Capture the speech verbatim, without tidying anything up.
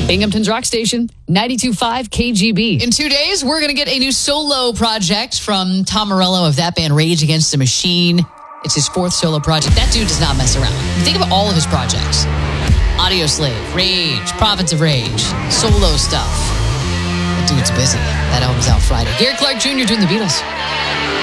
Binghamton's Rock Station, ninety-two point five K G B. In two days, we're going to get a new solo project from Tom Morello of that band Rage Against the Machine. It's his fourth solo project. That dude does not mess around. Think about all of his projects. Audio Slave, Rage, Prophets of Rage, solo stuff. That dude's busy. That album's out Friday. Gary Clark Junior doing the Beatles.